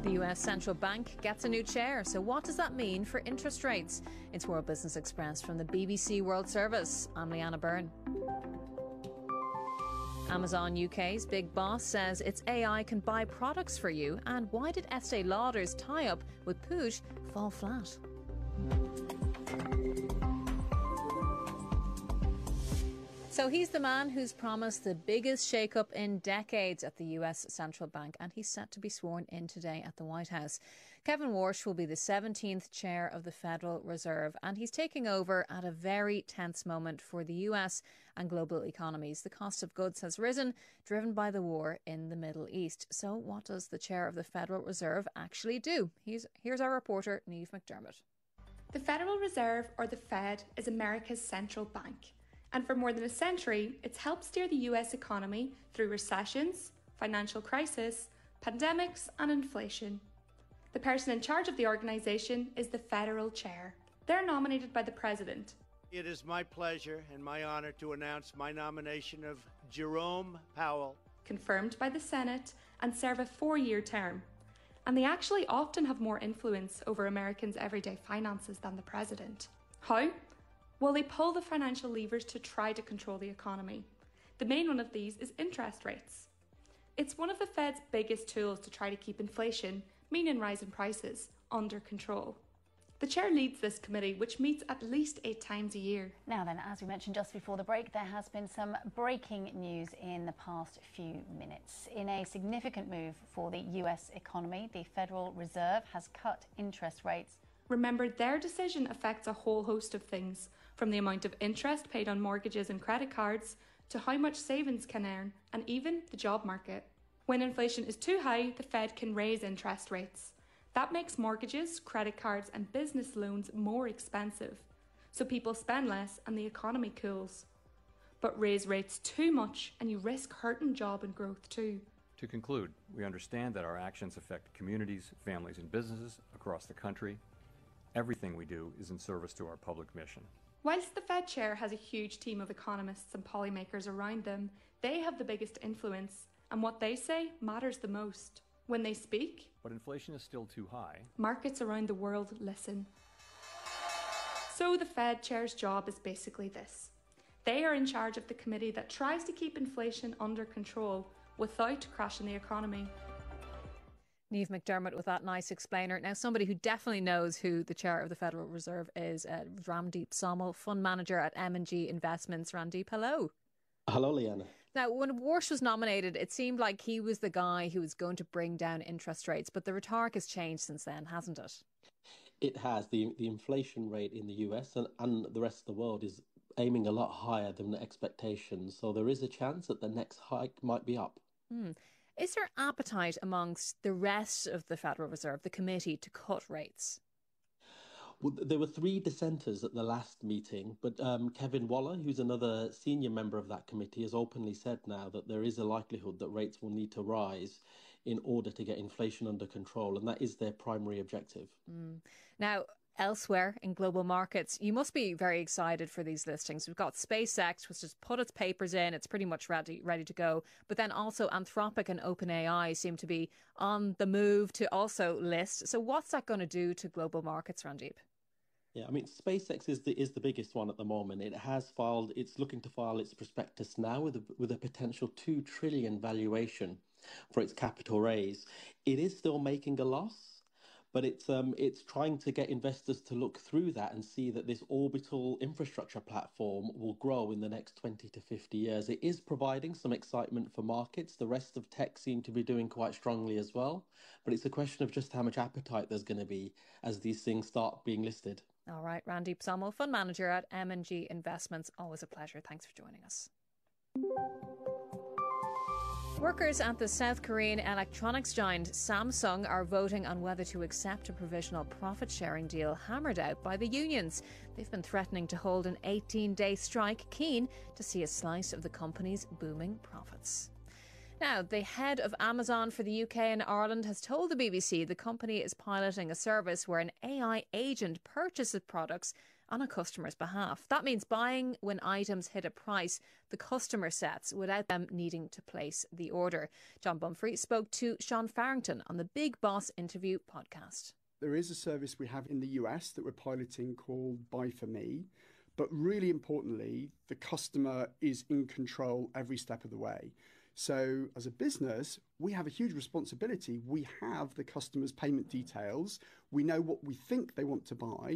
The US Central Bank gets a new chair, so what does that mean for interest rates? It's World Business Express from the BBC World Service. I'm Leanna Byrne. Amazon UK's big boss says its AI can buy products for you. And why did Estee Lauder's tie-up with Puig fall flat? So he's the man who's promised the biggest shake-up in decades at the US Central Bank, and he's set to be sworn in today at the White House. Kevin Warsh will be the 17th chair of the Federal Reserve, and he's taking over at a very tense moment for the US and global economies. The cost of goods has risen, driven by the war in the Middle East. So what does the chair of the Federal Reserve actually do? Here's our reporter, Niamh McDermott. The Federal Reserve, or the Fed, is America's central bank. And for more than a century, it's helped steer the US economy through recessions, financial crisis, pandemics, and inflation. The person in charge of the organisation is the Federal Chair. They're nominated by the President. It is my pleasure and my honour to announce my nomination of Jerome Powell. Confirmed by the Senate and serve a 4-year term. And they actually often have more influence over Americans' everyday finances than the President. How? Well, they pull the financial levers to try to control the economy. The main one of these is interest rates. It's one of the Fed's biggest tools to try to keep inflation, meaning rising prices, under control. The chair leads this committee, which meets at least 8 times a year. Now then, as we mentioned just before the break, there has been some breaking news in the past few minutes. In a significant move for the US economy, the Federal Reserve has cut interest rates. Remember, their decision affects a whole host of things, from the amount of interest paid on mortgages and credit cards to how much savings can earn, and even the job market. When inflation is too high, the Fed can raise interest rates. That makes mortgages, credit cards and business loans more expensive, so people spend less and the economy cools. But raise rates too much and you risk hurting job and growth too. To conclude, we understand that our actions affect communities, families and businesses across the country. Everything we do is in service to our public mission. Whilst the Fed chair has a huge team of economists and policymakers around them, they have the biggest influence, and what they say matters the most. When they speak, but inflation is still too high, markets around the world listen. So the Fed chair's job is basically this. They are in charge of the committee that tries to keep inflation under control without crashing the economy. Niamh McDermott with that nice explainer. Now, somebody who definitely knows who the chair of the Federal Reserve is, Randeep Somal, fund manager at M&G Investments. Randeep, hello. Hello, Leanna. Now, when Warsh was nominated, it seemed like he was the guy who was going to bring down interest rates, but the rhetoric has changed since then, hasn't it? It has. The inflation rate in the US and the rest of the world is aiming a lot higher than the expectations, so there is a chance that the next hike might be up. Is there appetite amongst the rest of the Federal Reserve, the committee, to cut rates? Well, there were 3 dissenters at the last meeting, but Kevin Waller, who's another senior member of that committee, has openly said now that there is a likelihood that rates will need to rise in order to get inflation under control, and that is their primary objective. Now, elsewhere in global markets, you must be very excited for these listings. We've got SpaceX, which has put its papers in. It's pretty much ready to go. But then also Anthropic and OpenAI seem to be on the move to also list. So what's that going to do to global markets, Randeep? Yeah, I mean, SpaceX is the biggest one at the moment. It's looking to file its prospectus now with a potential $2 trillion valuation for its capital raise. It is still making a loss, but it's trying to get investors to look through that and see that this orbital infrastructure platform will grow in the next 20 to 50 years. It is providing some excitement for markets. The rest of tech seem to be doing quite strongly as well, but it's a question of just how much appetite there's going to be as these things start being listed. All right, Randeep Somal, fund manager at M&G Investments. Always a pleasure. Thanks for joining us. Workers at the South Korean electronics giant Samsung are voting on whether to accept a provisional profit-sharing deal hammered out by the unions. They've been threatening to hold an 18-day strike, keen to see a slice of the company's booming profits. Now, the head of Amazon for the UK and Ireland has told the BBC the company is piloting a service where an AI agent purchases products on a customer's behalf. That means buying when items hit a price the customer sets without them needing to place the order. John Bumfrey spoke to Sean Farrington on the Big Boss Interview podcast. There is a service we have in the US that we're piloting called Buy For Me. But really importantly, the customer is in control every step of the way. So as a business, we have a huge responsibility. We have the customer's payment details. We know what we think they want to buy.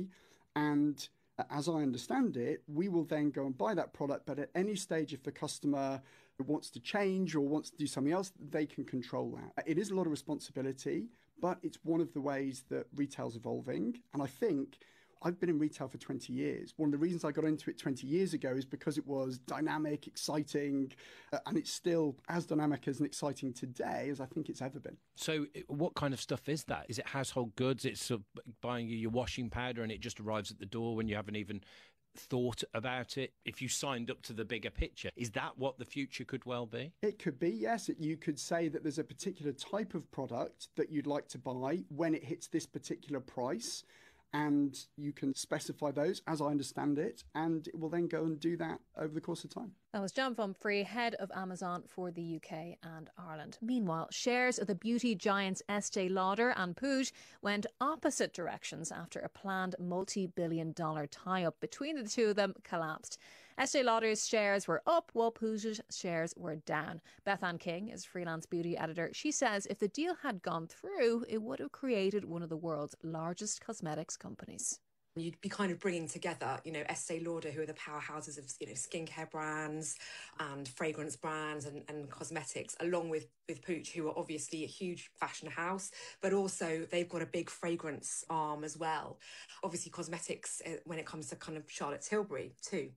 And as I understand it, we will then go and buy that product. But at any stage, if the customer wants to change or wants to do something else, they can control that. It is a lot of responsibility, but it's one of the ways that retail's evolving. And I think I've been in retail for 20 years. One of the reasons I got into it 20 years ago is because it was dynamic, exciting, and it's still as dynamic and exciting today as I think it's ever been. So what kind of stuff is that? Is it household goods? It's sort of buying you your washing powder and it just arrives at the door when you haven't even thought about it? If you signed up to the bigger picture, is that what the future could well be? It could be, yes. You could say that there's a particular type of product that you'd like to buy when it hits this particular price. And you can specify those, as I understand it, and it will then go and do that over the course of time. That was John Bumfrey, head of Amazon for the UK and Ireland. Meanwhile, shares of the beauty giants Estee Lauder and Puig went opposite directions after a planned multi-billion-dollar tie-up between the two of them collapsed. Estee Lauder's shares were up while Puig's shares were down. Beth Ann King is freelance beauty editor. She says if the deal had gone through, it would have created one of the world's largest cosmetics companies. You'd be kind of bringing together, Estee Lauder, who are the powerhouses of, skincare brands and fragrance brands and cosmetics, along with Puig, who are obviously a huge fashion house, but also they've got a big fragrance arm as well. Obviously cosmetics when it comes to kind of Charlotte Tilbury too.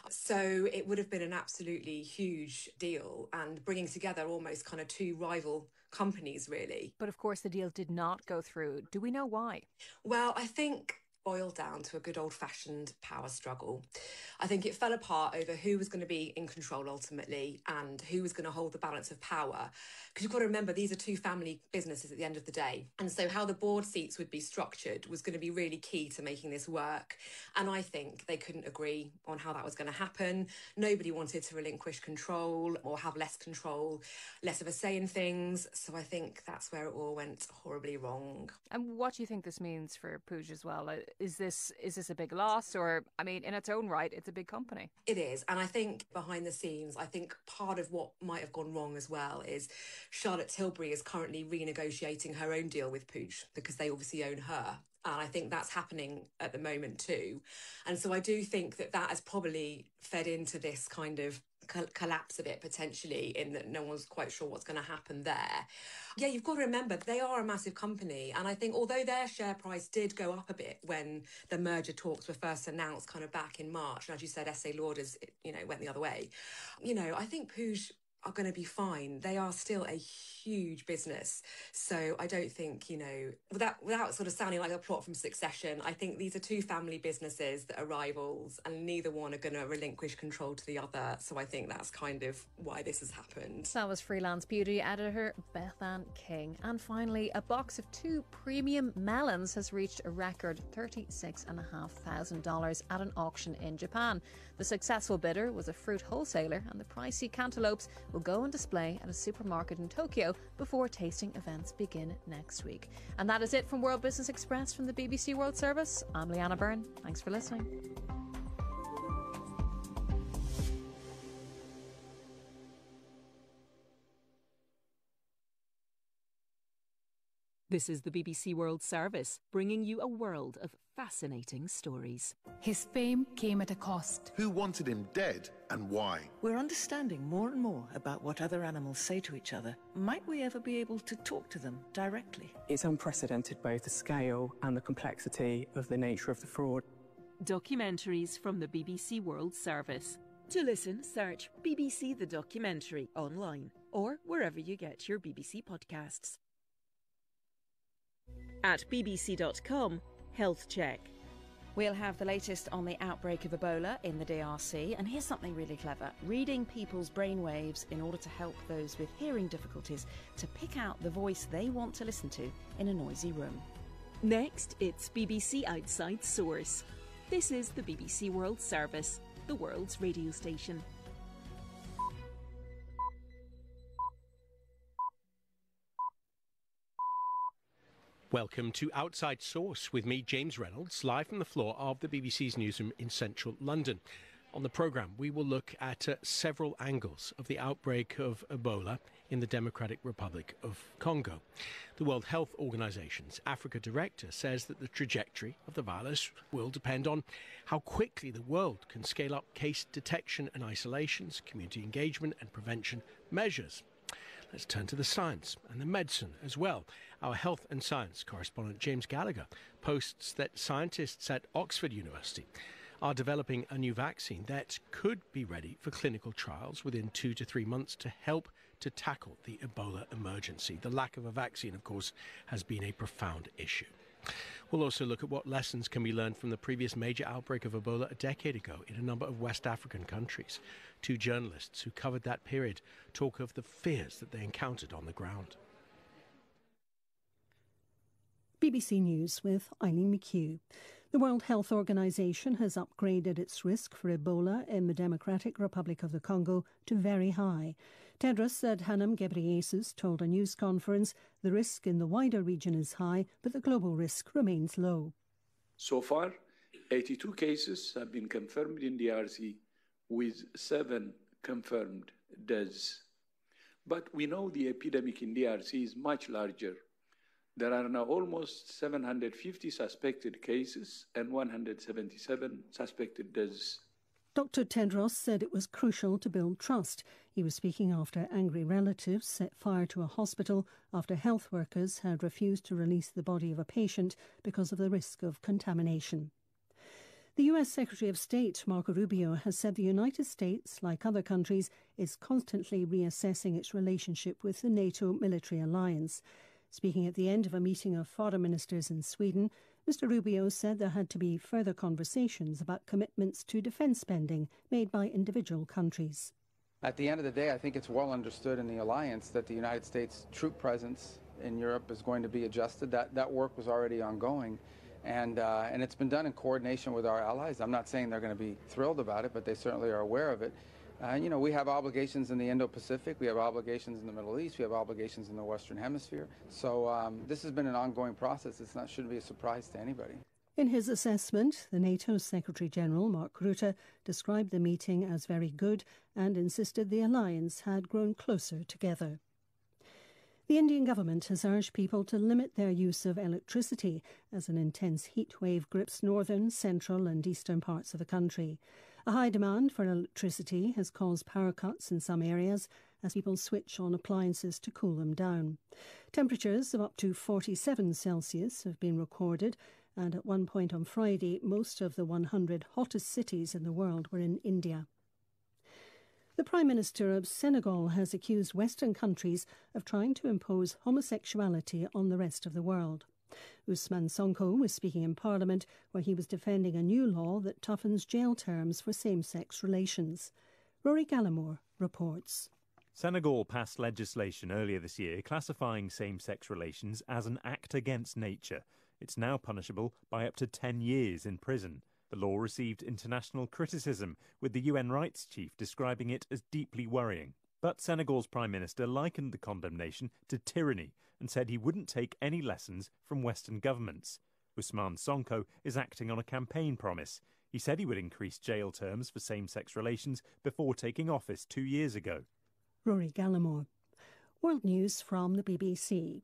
So it would have been an absolutely huge deal and bringing together almost kind of two rival companies, really. But of course the deal did not go through. Do we know why? Well, I think boiled down to a good old-fashioned power struggle. I think it fell apart over who was going to be in control ultimately and who was going to hold the balance of power. Because you've got to remember, these are two family businesses at the end of the day. And so how the board seats would be structured was going to be really key to making this work. And I think they couldn't agree on how that was going to happen. Nobody wanted to relinquish control or have less control, less of a say in things. So I think that's where it all went horribly wrong. And what do you think this means for Puig as well? Is this a big loss? Or, I mean, in its own right, it's a big company. It is. And I think behind the scenes, I think part of what might have gone wrong as well is Charlotte Tilbury is currently renegotiating her own deal with Puig because they obviously own her. And I think that's happening at the moment too. And so I do think that has probably fed into this kind of collapse of it potentially, in that no one's quite sure what's going to happen there. Yeah, you've got to remember they are a massive company, and I think although their share price did go up a bit when the merger talks were first announced kind of back in March, and as you said, Estee Lauder's went the other way. I think Puig are going to be fine. They are still a huge business. So I don't think, without sort of sounding like a plot from Succession, I think these are two family businesses that are rivals and neither one are going to relinquish control to the other. So I think that's kind of why this has happened. That was freelance beauty editor Beth Ann King. And finally, a box of 2 premium melons has reached a record $36,500 at an auction in Japan. The successful bidder was a fruit wholesaler, and the pricey cantaloupes will go on display at a supermarket in Tokyo before tasting events begin next week. And that is it from World Business Express from the BBC World Service. I'm Leanna Byrne. Thanks for listening. This is the BBC World Service, bringing you a world of fascinating stories. His fame came at a cost. Who wanted him dead and why? We're understanding more and more about what other animals say to each other. Might we ever be able to talk to them directly? It's unprecedented, both the scale and the complexity of the nature of the fraud. Documentaries from the BBC World Service. To listen, search BBC The Documentary online or wherever you get your BBC podcasts. At bbc.com, Health Check. We'll have the latest on the outbreak of Ebola in the DRC, and here's something really clever: reading people's brainwaves in order to help those with hearing difficulties to pick out the voice they want to listen to in a noisy room. Next, it's BBC Outside Source. This is the BBC World Service, the world's radio station. Welcome to Outside Source with me, James Reynolds, live from the floor of the BBC's newsroom in central London. On the programme, we will look at several angles of the outbreak of Ebola in the Democratic Republic of Congo. The World Health Organization's Africa Director says that the trajectory of the virus will depend on how quickly the world can scale up case detection and isolations, community engagement and prevention measures. Let's turn to the science and the medicine as well. Our health and science correspondent James Gallagher posts that scientists at Oxford University are developing a new vaccine that could be ready for clinical trials within 2 to 3 months to help to tackle the Ebola emergency. The lack of a vaccine, of course, has been a profound issue. We'll also look at what lessons can be learned from the previous major outbreak of Ebola a decade ago in a number of West African countries. 2 journalists who covered that period talk of the fears that they encountered on the ground. BBC News with Eileen McHugh. The World Health Organization has upgraded its risk for Ebola in the Democratic Republic of the Congo to very high. Tedros Adhanom Ghebreyesus told a news conference the risk in the wider region is high, but the global risk remains low. So far, 82 cases have been confirmed in DRC, with 7 confirmed deaths. But we know the epidemic in DRC is much larger. There are now almost 750 suspected cases and 177 suspected deaths. Dr. Tedros said it was crucial to build trust. He was speaking after angry relatives set fire to a hospital after health workers had refused to release the body of a patient because of the risk of contamination. The US Secretary of State, Marco Rubio, has said the United States, like other countries, is constantly reassessing its relationship with the NATO military alliance. Speaking at the end of a meeting of foreign ministers in Sweden, Mr. Rubio said there had to be further conversations about commitments to defence spending made by individual countries. At the end of the day, I think it's well understood in the alliance that the United States troop presence in Europe is going to be adjusted. That work was already ongoing, and it's been done in coordination with our allies. I'm not saying they're going to be thrilled about it, but they certainly are aware of it. We have obligations in the Indo-Pacific, we have obligations in the Middle East, we have obligations in the Western Hemisphere. So this has been an ongoing process. Shouldn't be a surprise to anybody. In his assessment, the NATO Secretary-General, Mark Rutte, described the meeting as very good and insisted the alliance had grown closer together. The Indian government has urged people to limit their use of electricity as an intense heat wave grips northern, central and eastern parts of the country. A high demand for electricity has caused power cuts in some areas as people switch on appliances to cool them down. Temperatures of up to 47 Celsius have been recorded, and at one point on Friday, most of the 100 hottest cities in the world were in India. The Prime Minister of Senegal has accused Western countries of trying to impose homosexuality on the rest of the world. Ousmane Sonko was speaking in Parliament where he was defending a new law that toughens jail terms for same-sex relations. Rory Gallimore reports. Senegal passed legislation earlier this year classifying same-sex relations as an act against nature. It's now punishable by up to 10 years in prison. The law received international criticism, with the UN rights chief describing it as deeply worrying. But Senegal's Prime Minister likened the condemnation to tyranny and said he wouldn't take any lessons from Western governments. Ousmane Sonko is acting on a campaign promise. He said he would increase jail terms for same-sex relations before taking office 2 years ago. Rory Gallimore. World News from the BBC.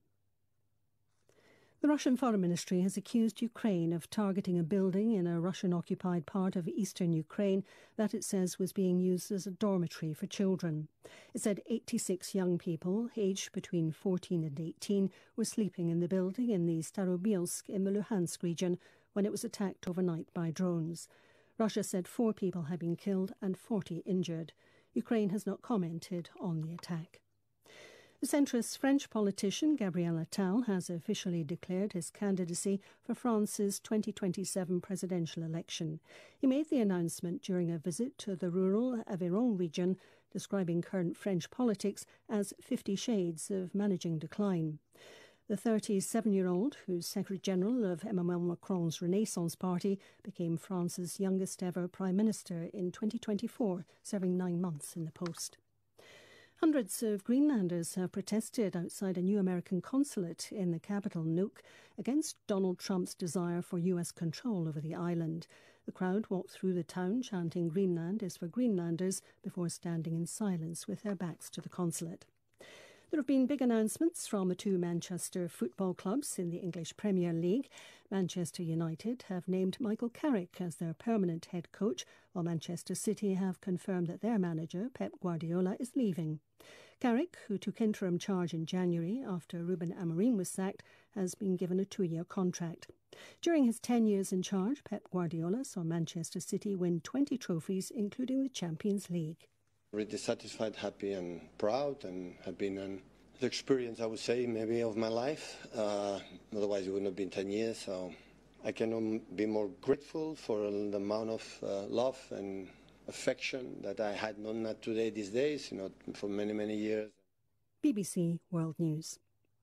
The Russian Foreign Ministry has accused Ukraine of targeting a building in a Russian-occupied part of eastern Ukraine that it says was being used as a dormitory for children. It said 86 young people, aged between 14 and 18, were sleeping in the building in the Starobielsk in the Luhansk region when it was attacked overnight by drones. Russia said 4 people had been killed and 40 injured. Ukraine has not commented on the attack. The centrist French politician Gabriel Attal has officially declared his candidacy for France's 2027 presidential election. He made the announcement during a visit to the rural Aveyron region, describing current French politics as 50 shades of managing decline. The 37-year-old, who's Secretary-General of Emmanuel Macron's Renaissance Party, became France's youngest ever Prime Minister in 2024, serving 9 months in the post. Hundreds of Greenlanders have protested outside a new American consulate in the capital, Nuuk, against Donald Trump's desire for US control over the island. The crowd walked through the town chanting "Greenland is for Greenlanders" before standing in silence with their backs to the consulate. There have been big announcements from the two Manchester football clubs in the English Premier League. Manchester United have named Michael Carrick as their permanent head coach, while Manchester City have confirmed that their manager, Pep Guardiola, is leaving. Carrick, who took interim charge in January after Ruben Amorim was sacked, has been given a 2-year contract. During his 10 years in charge, Pep Guardiola saw Manchester City win 20 trophies, including the Champions League. Really satisfied, happy and proud, and have been an experience, I would say, maybe of my life. Otherwise it wouldn't have been 10 years. So I cannot be more grateful for the amount of love and affection that I had known not today, these days, for many, many years. BBC World News.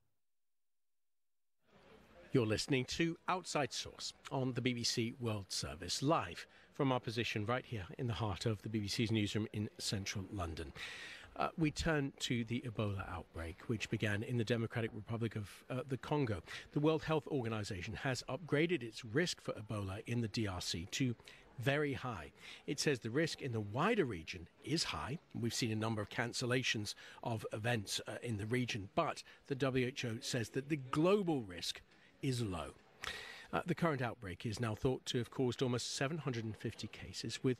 You're listening to Outside Source on the BBC World Service, live from our position right here in the heart of the BBC's newsroom in central London. We turn to the Ebola outbreak, which began in the Democratic Republic of the Congo. The World Health Organization has upgraded its risk for Ebola in the DRC to very high. It says the risk in the wider region is high. We've seen a number of cancellations of events in the region, but the WHO says that the global risk is low. The current outbreak is now thought to have caused almost 750 cases with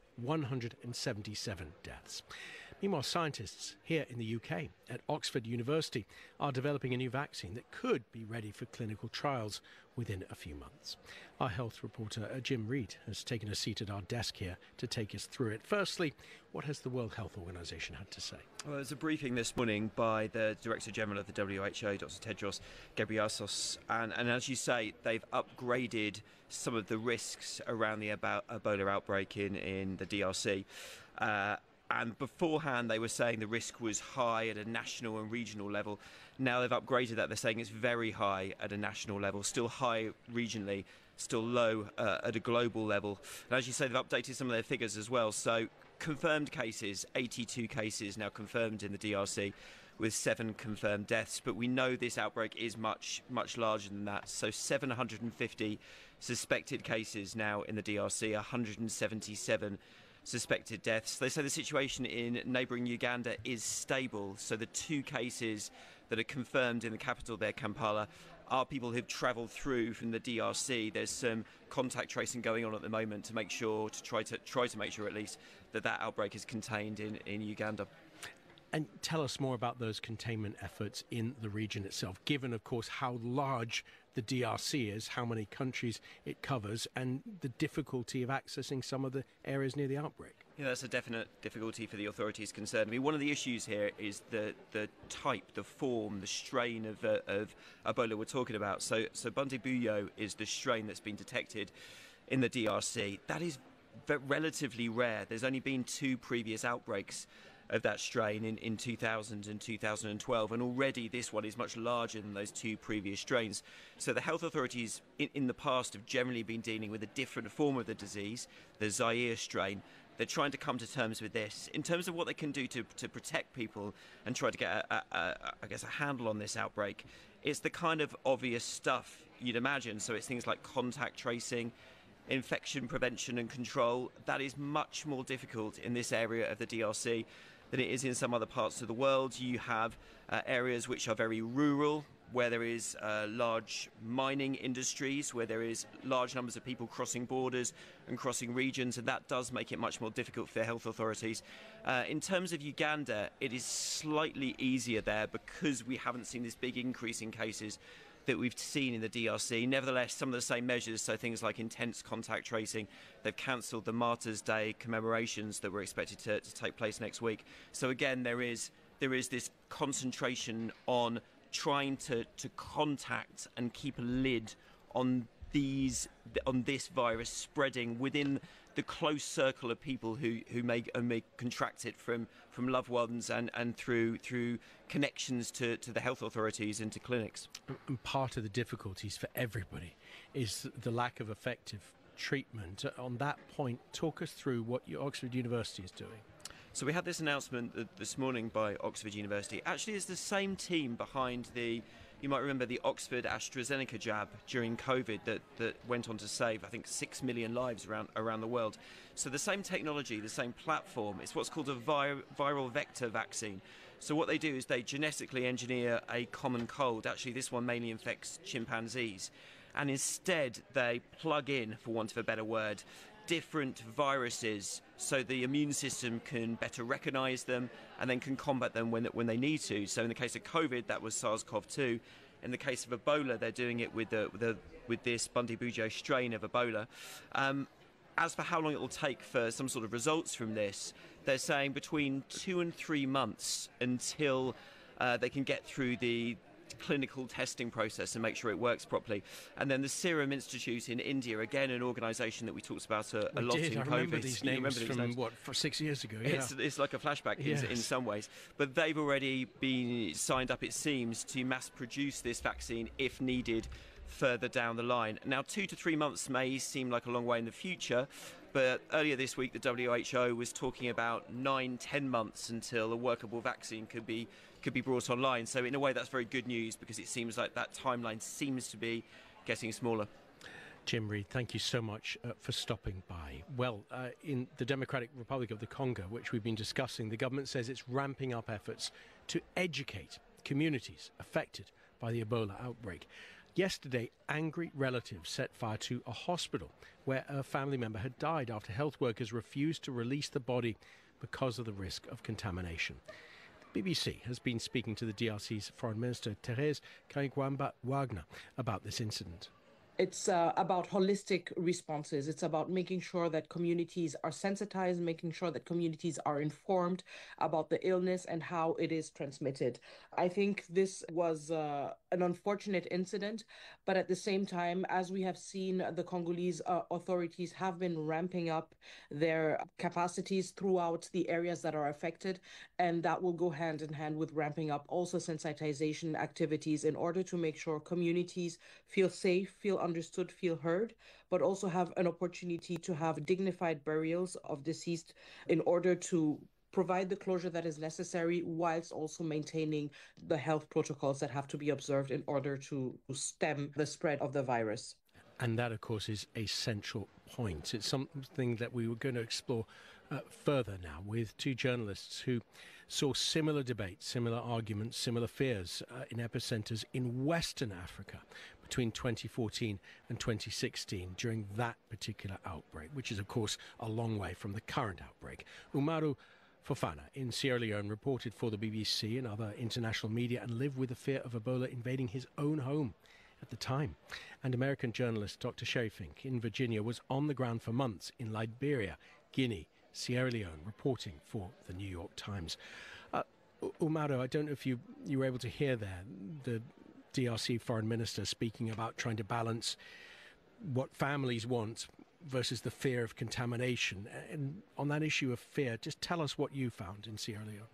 177 deaths. Meanwhile, scientists here in the UK at Oxford University are developing a new vaccine that could be ready for clinical trials within a few months. Our health reporter Jim Reid has taken a seat at our desk here to take us through it. Firstly, what has the World Health Organization had to say? Well, there was a briefing this morning by the Director General of the WHO, Dr. Tedros Ghebreyesus, and as you say, they've upgraded some of the risks around the Ebola outbreak in the DRC. And beforehand, they were saying the risk was high at a national and regional level. Now they've upgraded that. They're saying it's very high at a national level, still high regionally, still low at a global level. And as you say, they've updated some of their figures as well. So confirmed cases, 82 cases now confirmed in the DRC, with 7 confirmed deaths. But we know this outbreak is much, much larger than that. So 750 suspected cases now in the DRC, 177 suspected deaths. They say the situation in neighbouring Uganda is stable. So the 2 cases that are confirmed in the capital there, Kampala, are people who've travelled through from the DRC. There's some contact tracing going on at the moment to make sure, to try to make sure at least that outbreak is contained in Uganda. And tell us more about those containment efforts in the region itself, given, of course, how large the DRC is, how many countries it covers, and the difficulty of accessing some of the areas near the outbreak. Yeah, that's a definite difficulty for the authorities concerned. I mean, one of the issues here is the type, the form, the strain of Ebola we're talking about. So Bundibugyo is the strain that's been detected in the DRC. That is relatively rare. There's only been 2 previous outbreaks of that strain in 2000 and 2012, and already this one is much larger than those 2 previous strains. So the health authorities in the past have generally been dealing with a different form of the disease, the Zaire strain. They're trying to come to terms with this. In terms of what they can do to protect people and try to get, a handle on this outbreak, it's the kind of obvious stuff you'd imagine. So it's things like contact tracing, infection prevention and control. That is much more difficult in this area of the DRC than it is in some other parts of the world. You have areas which are very rural, where there is large mining industries, where there is large numbers of people crossing borders and crossing regions, and that does make it much more difficult for the health authorities. In terms of Uganda, it is slightly easier there because we haven't seen this big increase in cases that we've seen in the DRC. Nevertheless, some of the same measures, so things like intense contact tracing, they've cancelled the Martyrs' Day commemorations that were expected to take place next week. So again, there is this concentration on trying to contact and keep a lid on this virus spreading within the close circle of people who may contract it from loved ones and through connections to the health authorities and to clinics. And part of the difficulties for everybody is the lack of effective treatment. On that point, talk us through what Oxford University is doing. So we had this announcement this morning by Oxford University. Actually, it's the same team behind you might remember the Oxford AstraZeneca jab during COVID that went on to save, I think, 6 million lives around the world. So the same technology, the same platform. It's what's called a viral vector vaccine. So what they do is they genetically engineer a common cold. Actually, this one mainly infects chimpanzees. And instead, they plug in, for want of a better word, different viruses so the immune system can better recognise them and then can combat them when they need to. So in the case of COVID, that was SARS-CoV-2. In the case of Ebola, they're doing it with this Bundibugyo strain of Ebola. As for how long it will take for some sort of results from this, they're saying between 2 and 3 months until they can get through the clinical testing process and make sure it works properly. And then the Serum Institute in India, again an organisation that we talked about a lot in COVID. I remember these names from, for 6 years ago? Yeah. It's like a flashback in some ways. But they've already been signed up, it seems, to mass produce this vaccine if needed further down the line. Now, 2 to 3 months may seem like a long way in the future, but earlier this week the WHO was talking about 9-10 months until a workable vaccine could be brought online. So in a way that's very good news, because it seems like that timeline seems to be getting smaller. Jim Reid, thank you so much for stopping by. Well, in the Democratic Republic of the Congo, which we've been discussing, the government says it's ramping up efforts to educate communities affected by the Ebola outbreak. Yesterday, angry relatives set fire to a hospital where a family member had died after health workers refused to release the body because of the risk of contamination. The BBC has been speaking to the DRC's Foreign Minister, Thérèse Kayigwamba-Wagner, about this incident. It's about holistic responses. It's about making sure that communities are sensitized, making sure that communities are informed about the illness and how it is transmitted. I think this was an unfortunate incident, but at the same time, as we have seen, the Congolese authorities have been ramping up their capacities throughout the areas that are affected, and that will go hand in hand with ramping up also sensitization activities in order to make sure communities feel safe, feel understood, feel heard, but also have an opportunity to have dignified burials of deceased in order to provide the closure that is necessary, whilst also maintaining the health protocols that have to be observed in order to stem the spread of the virus. And that, of course, is a central point. It's something that we were going to explore further now with two journalists who saw similar debates, similar arguments, similar fears in epicenters in Western Africa between 2014 and 2016 during that particular outbreak, which is, of course, a long way from the current outbreak. Umaru Fofana in Sierra Leone reported for the BBC and other international media and lived with the fear of Ebola invading his own home at the time. And American journalist Dr. Sherry Fink in Virginia was on the ground for months in Liberia, Guinea, Sierra Leone, reporting for the New York Times. Umaru, I don't know if you were able to hear there the DRC foreign minister speaking about trying to balance what families want versus the fear of contamination. And on that issue of fear, just tell us what you found in Sierra Leone.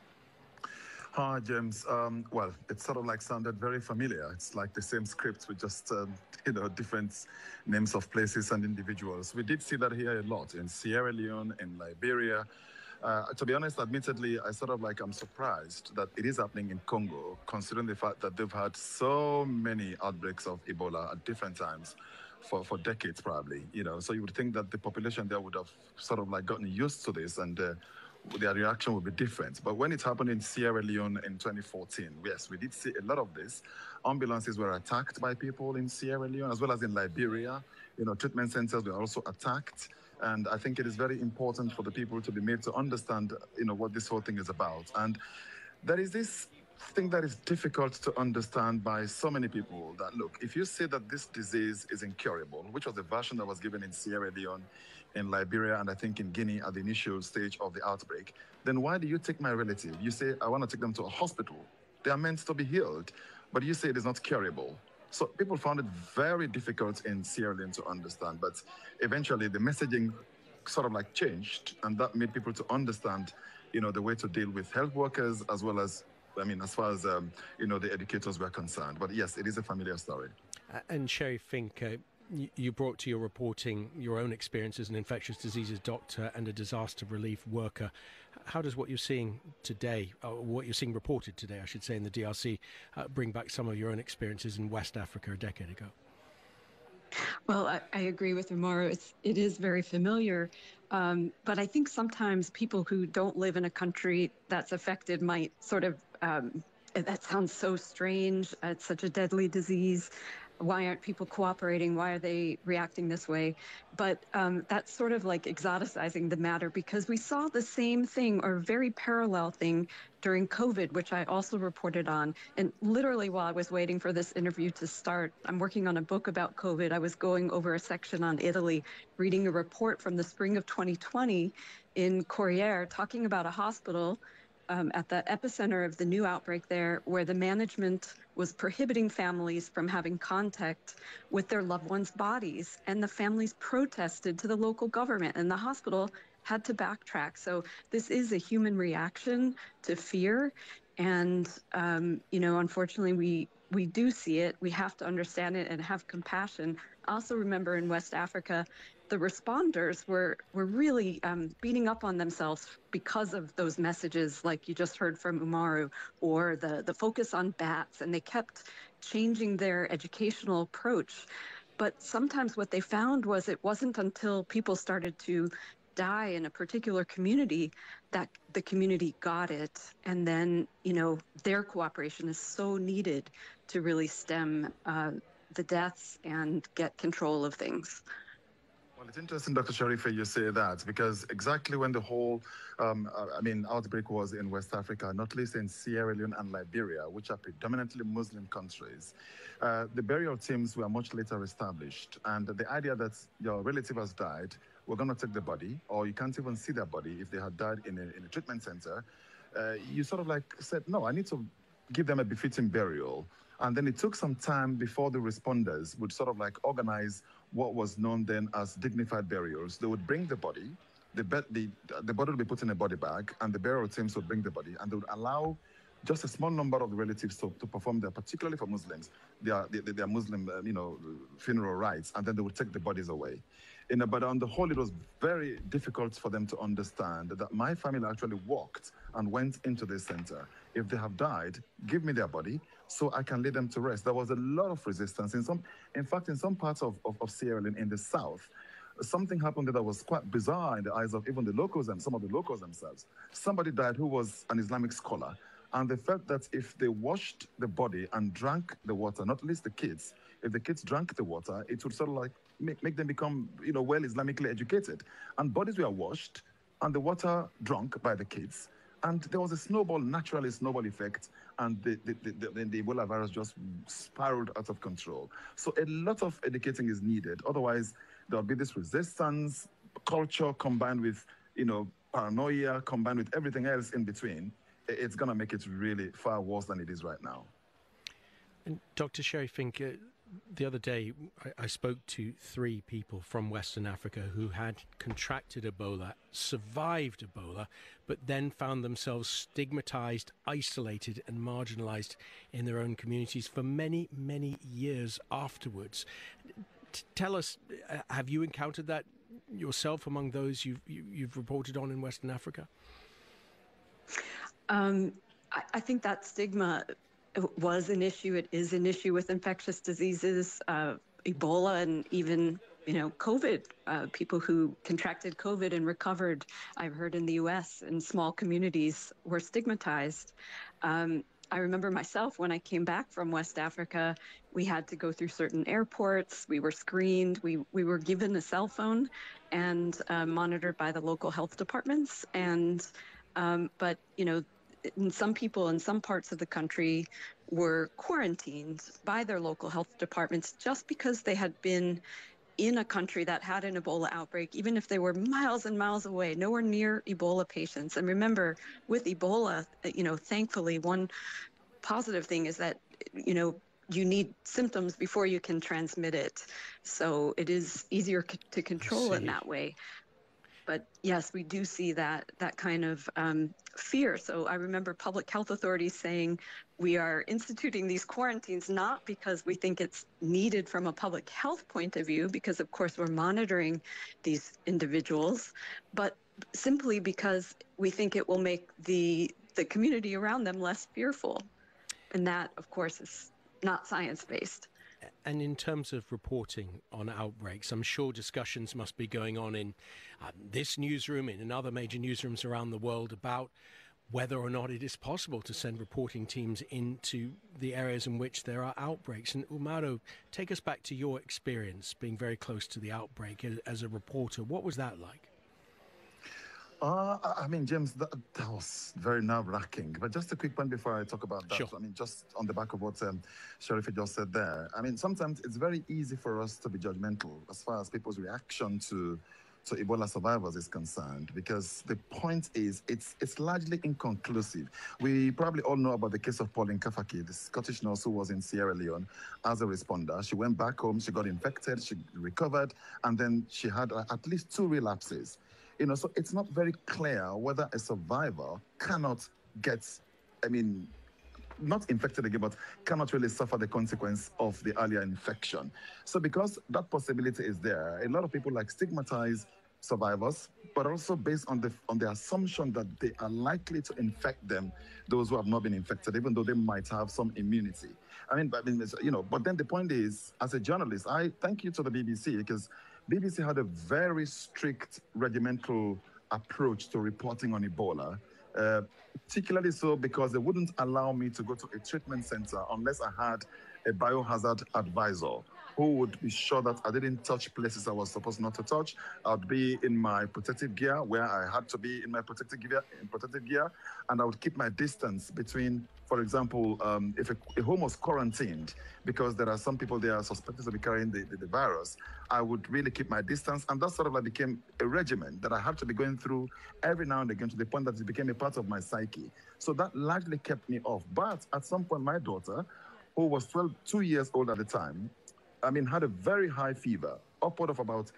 Hi, James. Well, it sort of like sounded very familiar. It's like the same script with just, different names of places and individuals. We did see that here a lot in Sierra Leone, in Liberia. To be honest, admittedly, I'm surprised that it is happening in Congo, considering the fact that they've had so many outbreaks of Ebola at different times for decades, probably. So you would think that the population there would have sort of like gotten used to this and their reaction would be different. But when it happened in Sierra Leone in 2014, yes, we did see a lot of this. Ambulances were attacked by people in Sierra Leone, as well as in Liberia. Treatment centers were also attacked. And I think it is very important for the people to be made to understand, what this whole thing is about. And there is this thing that is difficult to understand by so many people that, look, if you say that this disease is incurable, which was the version that was given in Sierra Leone, in Liberia, and I think in Guinea at the initial stage of the outbreak, then why do you take my relative? You say, I want to take them to a hospital. They are meant to be healed, but you say it is not curable. So people found it very difficult in Sierra Leone to understand, but eventually the messaging sort of like changed, and that made people to understand, the way to deal with health workers as well as, as far as, the educators were concerned. But yes, it is a familiar story. And Sherry Fink, you brought to your reporting your own experience as an infectious diseases doctor and a disaster relief worker. How does what you're seeing today, or what you're seeing reported today, I should say, in the DRC, bring back some of your own experiences in West Africa a decade ago? Well, I agree with Umaru. It is very familiar. But I think sometimes people who don't live in a country that's affected might sort of, that sounds so strange. It's such a deadly disease. Why aren't people cooperating? Why are they reacting this way? But that's sort of like exoticizing the matter, because we saw the same thing or very parallel thing during COVID, which I also reported on. And literally while I was waiting for this interview to start, I'm working on a book about COVID. I was going over a section on Italy, reading a report from the spring of 2020 in Corriere, talking about a hospital at the epicenter of the new outbreak there, where the management was prohibiting families from having contact with their loved ones' bodies. And the families protested to the local government, and the hospital had to backtrack. So this is a human reaction to fear. And, unfortunately, we do see it. We have to understand it and have compassion. Also remember, in West Africa, the responders were really beating up on themselves because of those messages like you just heard from Umaru, or the focus on bats, and they kept changing their educational approach. But sometimes what they found was it wasn't until people started to die in a particular community that the community got it. And then, their cooperation is so needed to really stem the deaths and get control of things. Well, it's interesting, Dr. Sharifa, you say that, because exactly when the whole, outbreak was in West Africa, not least in Sierra Leone and Liberia, which are predominantly Muslim countries, the burial teams were much later established. And the idea that your relative has died, we're going to take the body, or you can't even see their body if they had died in a treatment center, you sort of like said, no, I need to give them a befitting burial. And then it took some time before the responders would sort of like organize what was known then as dignified burials. They would bring the body, the body would be put in a body bag, and the burial teams would bring the body, and they would allow just a small number of the relatives to perform their, particularly for Muslims, their Muslim, funeral rites, and then they would take the bodies away. But on the whole, it was very difficult for them to understand that my family actually walked and went into this center. If they have died, give me their body so I can lay them to rest. There was a lot of resistance. In fact, in some parts of Sierra Leone in the south, something happened that was quite bizarre in the eyes of even the locals and some of the locals themselves. Somebody died who was an Islamic scholar, and they felt that if they washed the body and drank the water, not least the kids, if the kids drank the water, it would sort of like make them become, well Islamically educated. And bodies were washed and the water drunk by the kids. And there was a naturally snowball effect, and the Ebola virus just spiraled out of control. So a lot of educating is needed. Otherwise, there'll be this resistance, culture combined with, paranoia, combined with everything else in between. It's going to make it really far worse than it is right now. And Dr. Sherry Fink, the other day I spoke to 3 people from Western Africa who had contracted Ebola, survived Ebola, but then found themselves stigmatized, isolated and marginalized in their own communities for many, many years afterwards. Tell us, have you encountered that yourself among those you've reported on in Western Africa? I think that stigma was an issue. It is an issue with infectious diseases, Ebola, and even, COVID. People who contracted COVID and recovered, I've heard in the U.S., in small communities, were stigmatized. I remember myself when I came back from West Africa, we had to go through certain airports. We were screened. We were given a cell phone and monitored by the local health departments. But some people in some parts of the country were quarantined by their local health departments just because they had been in a country that had an Ebola outbreak, even if they were miles and miles away, nowhere near Ebola patients. And remember, with Ebola, thankfully, one positive thing is that, you need symptoms before you can transmit it. So it is easier to control in that way. But yes, we do see that kind of fear. So I remember public health authorities saying we are instituting these quarantines not because we think it's needed from a public health point of view, because of course we're monitoring these individuals, but simply because we think it will make the community around them less fearful. And that, of course, is not science-based. And in terms of reporting on outbreaks, I'm sure discussions must be going on in this newsroom, in other major newsrooms around the world about whether or not it is possible to send reporting teams into the areas in which there are outbreaks. And Umaro, take us back to your experience being very close to the outbreak as a reporter. What was that like? I mean, James, that was very nerve-wracking. But just a quick point before I talk about that. Sure. I mean, just on the back of what Sheriff just said there. I mean, sometimes it's very easy for us to be judgmental as far as people's reaction to Ebola survivors is concerned, because the point is it's largely inconclusive. We probably all know about the case of Pauline Kafaki, the Scottish nurse who was in Sierra Leone as a responder. She went back home, she got infected, she recovered, and then she had at least 2 relapses. So it's not very clear whether a survivor cannot get, not infected again, but cannot really suffer the consequence of the earlier infection. So because that possibility is there, a lot of people stigmatize survivors, but also based on the assumption that they are likely to infect them, those who have not been infected, even though they might have some immunity. But then the point is, as a journalist, I thank you to the BBC, because BBC had a very strict regimental approach to reporting on Ebola, particularly so because they wouldn't allow me to go to a treatment center unless I had a biohazard advisor who would be sure that I didn't touch places I was supposed not to touch. I'd be in my protective gear where I had to be in my protective gear, and I would keep my distance between, for example, if a home was quarantined, because there are some people there suspected to be carrying the virus, I would really keep my distance. And that sort of became a regimen that I had to be going through every now and again, to the point that it became a part of my psyche. So that largely kept me off. But at some point, my daughter, who was 2 years old at the time, had a very high fever, upward of about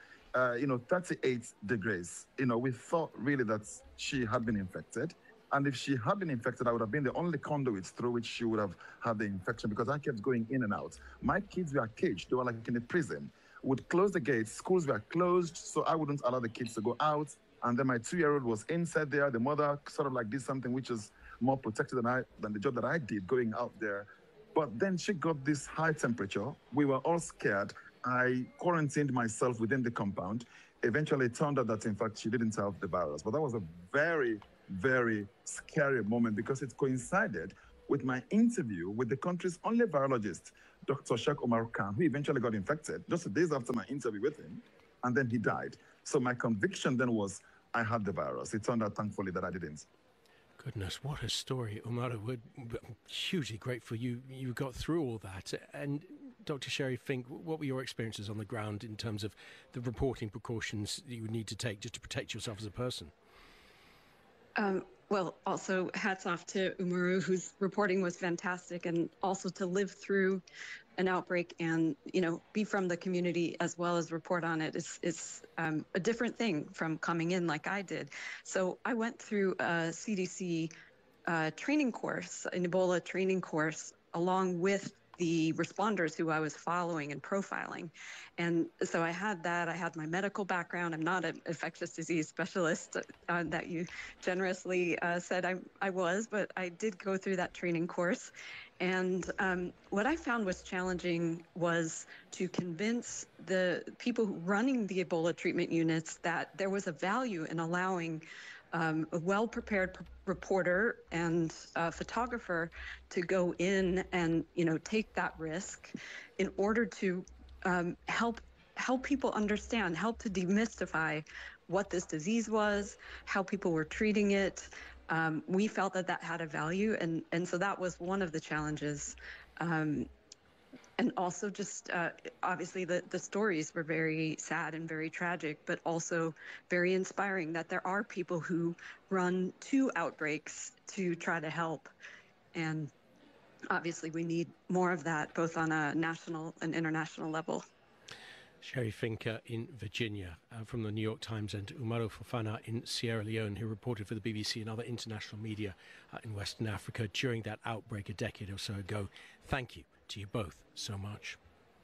38 degrees. We thought really that she had been infected. And if she had been infected, I would have been the only conduit through which she would have had the infection, because I kept going in and out. My kids were caged. They were in a prison. Would close the gates. Schools were closed, so I wouldn't allow the kids to go out. And then my 2-year-old was inside there. The mother sort of did something which is more protected than the job that I did going out there. But then she got this high temperature. We were all scared. I quarantined myself within the compound. Eventually, it turned out that, in fact, she didn't have the virus. But that was a very, very scary moment, because it coincided with my interview with the country's only virologist, Dr. Sheikh Omar Khan, who eventually got infected just days after my interview with him, and then he died. So my conviction then was I had the virus. It turned out, thankfully, that I didn't. Goodness, what a story, Umaro. We're hugely grateful you got through all that. And Dr. Sherry Fink, what were your experiences on the ground in terms of the reporting precautions you would need to take just to protect yourself as a person? Well, also hats off to Umaro, whose reporting was fantastic, and also to live through an outbreak and, be from the community as well as report on it is a different thing from coming in like I did. So I went through a CDC training course, an Ebola training course, along with the responders who I was following and profiling. And so I had that. I had my medical background. I'm not an infectious disease specialist that you generously said I was, but I did go through that training course. And what I found was challenging was to convince the people running the Ebola treatment units that there was a value in allowing a well-prepared reporter and photographer to go in and, take that risk in order to help people understand, help to demystify what this disease was, how people were treating it. We felt that had a value, and so that was one of the challenges. And also just obviously the stories were very sad and very tragic, but also very inspiring that there are people who run to outbreaks to try to help. And obviously we need more of that, both on a national and international level. Sherry Finker in Virginia from the New York Times, and Umaru Fofana in Sierra Leone, who reported for the BBC and other international media in Western Africa during that outbreak a decade or so ago. Thank you to you both so much.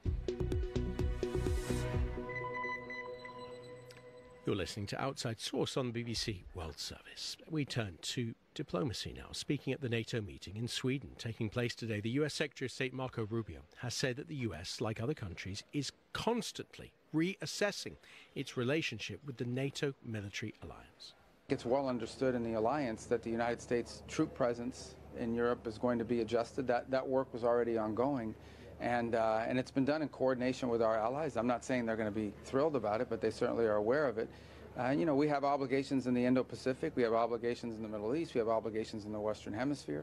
You're listening to Outside Source on the BBC World Service. We turn to diplomacy now. Speaking at the NATO meeting in Sweden taking place today, the US Secretary of State Marco Rubio has said that the US, like other countries, is constantly reassessing its relationship with the NATO military alliance. It's well understood in the alliance that the United States troop presence in Europe is going to be adjusted. That work was already ongoing. And it's been done in coordination with our allies. I'm not saying they're going to be thrilled about it, but they certainly are aware of it. You know, we have obligations in the Indo-Pacific, we have obligations in the Middle East, we have obligations in the Western Hemisphere.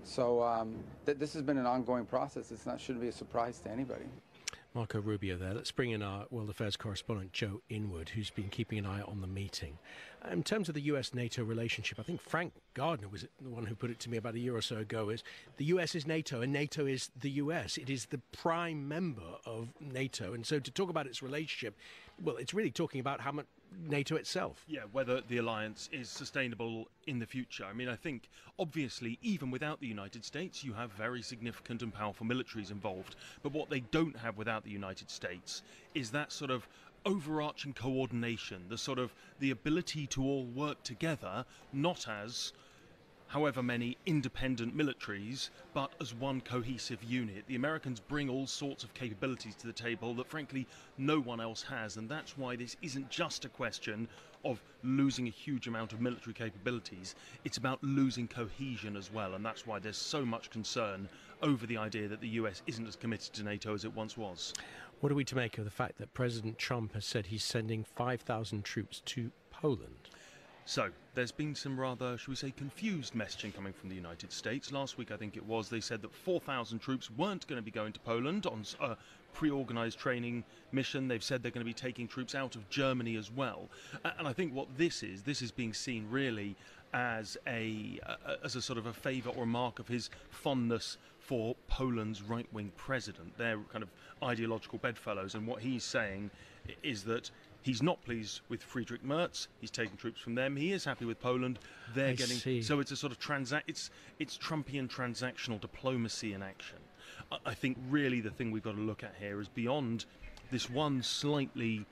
So this has been an ongoing process. Shouldn't be a surprise to anybody. Marco Rubio there. Let's bring in our World Affairs correspondent, Joe Inwood, who's been keeping an eye on the meeting. In terms of the US-NATO relationship, I think Frank Gardner was the one who put it to me about a year or so ago, is the US is NATO and NATO is the US. It is the prime member of NATO. And so to talk about its relationship, well, it's really talking about how much NATO itself. Yeah, whether the alliance is sustainable in the future. I mean, I think, obviously, even without the United States, you have very significant and powerful militaries involved. But what they don't have without the United States is that sort of overarching coordination, the ability to all work together, not as however many independent militaries, but as one cohesive unit. The Americans bring all sorts of capabilities to the table that, frankly, no one else has, and that's why this isn't just a question of losing a huge amount of military capabilities. It's about losing cohesion as well, and that's why there's so much concern over the idea that the US isn't as committed to NATO as it once was. What are we to make of the fact that President Trump has said he's sending 5,000 troops to Poland? So, there's been some rather, shall we say, confused messaging coming from the United States. Last week, I think it was, they said that 4,000 troops weren't going to be going to Poland on a pre-organised training mission. They've said they're going to be taking troops out of Germany as well. And I think what this is being seen really as a sort of a favour or a mark of his fondness for Poland's right-wing president. They're kind of ideological bedfellows, and what he's saying is that he's not pleased with Friedrich Merz. He's taking troops from them. He is happy with Poland. They're getting so it's a sort of it's Trumpian transactional diplomacy in action. I think really the thing we've got to look at here is beyond this one slightly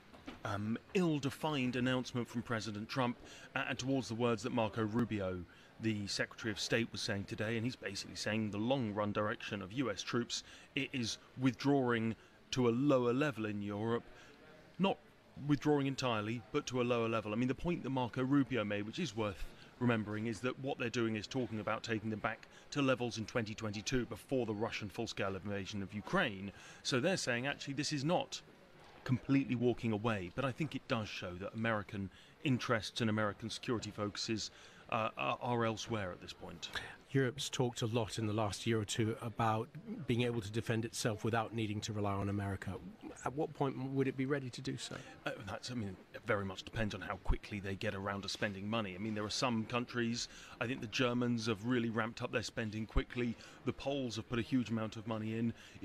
ill-defined announcement from President Trump and towards the words that Marco Rubio, the Secretary of State, was saying today, and he's basically saying the long-run direction of US troops is withdrawing to a lower level in Europe, not withdrawing entirely, but to a lower level. I mean, the point that Marco Rubio made, which is worth remembering, is that what they're doing is talking about taking them back to levels in 2022 before the Russian full-scale invasion of Ukraine. So they're saying, actually, this is not completely walking away, but I think it does show that American interests and American security focuses are elsewhere at this point. Europe's talked a lot in the last year or two about being able to defend itself without needing to rely on America. At what point would it be ready to do so? It very much depends on how quickly they get around to spending money. I mean, there are some countries, I think the Germans have really ramped up their spending quickly. The Poles have put a huge amount of money in.